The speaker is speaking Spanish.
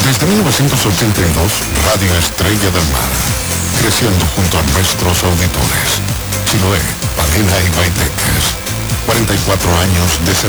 Desde 1982, Radio Estrella del Mar, creciendo junto a nuestros auditores. Chiloé, Palena y Baitecas. 44 años de